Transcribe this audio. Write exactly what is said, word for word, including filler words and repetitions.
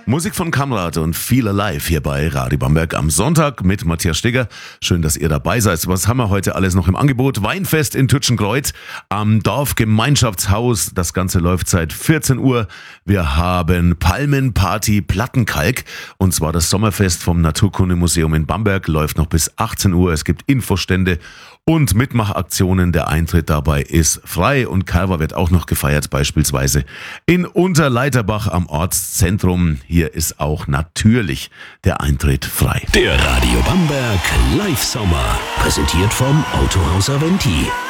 Musik von Kamrat und Feel Alive hier bei Radio Bamberg am Sonntag mit Matthias Stegger. Schön, dass ihr dabei seid. Was haben wir heute alles noch im Angebot? Weinfest in Tütschenkreuz am Dorfgemeinschaftshaus. Das Ganze läuft seit vierzehn Uhr. Wir haben Palmenparty Plattenkalk und zwar das Sommerfest vom Naturkundemuseum in Bamberg läuft noch bis achtzehn Uhr. Es gibt Infostände und Mitmachaktionen. Der Eintritt dabei ist frei und Carver wird auch noch gefeiert, beispielsweise in Unterleiterbach am Ortszentrum. Hier ist auch natürlich der Eintritt frei. Der Radio Bamberg Live Sommer, präsentiert vom Autohaus Aventi.